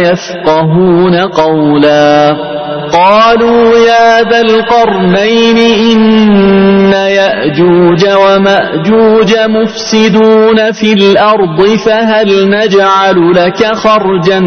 يفقهون قولا قالوا يا ذا القرنين إن يأجوج ومأجوج مفسدون في الأرض فهل نجعل لك خرجا